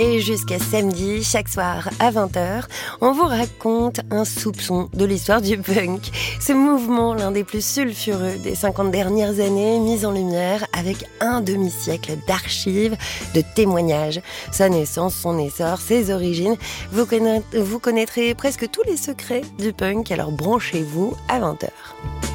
Et jusqu'à samedi, chaque soir à 20h, on vous raconte un soupçon de l'histoire du punk. Ce mouvement, l'un des plus sulfureux des 50 dernières années, mis en lumière avec un demi-siècle d'archives, de témoignages. Sa naissance, son essor, ses origines. Vous connaîtrez presque tous les secrets du punk, alors branchez-vous à 20h.